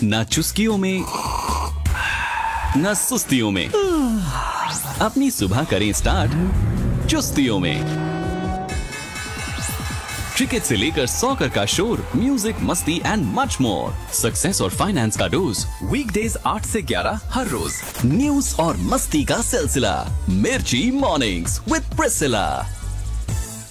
ना चुस्कियों में ना सुस्तियों में, अपनी सुबह करें स्टार्ट चुस्तियों में। क्रिकेट से लेकर सॉकर का शोर, म्यूजिक, मस्ती एंड मच मोर। सक्सेस और फाइनेंस का डोज वीकडेज 8 से 11 हर रोज। न्यूज और मस्ती का सिलसिला, मिर्ची मॉर्निंग्स विद प्रिसिला।